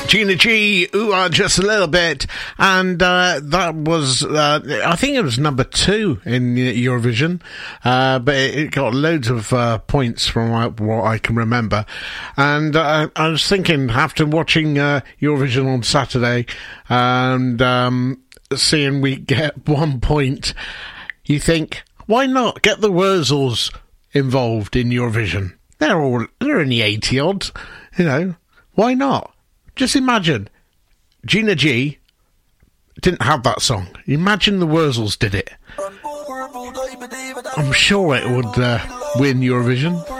Gina G, just a little bit, and that was, I think it was number 2 in Eurovision, but it got loads of points from what I can remember, and I was thinking, after watching Eurovision on Saturday, and seeing we get 1 point, you think, why not get the Wurzels involved in Eurovision? They're only 80 odd, you know, why not? Just imagine, Gina G didn't have that song. Imagine the Wurzels did it. I'm sure it would win Eurovision.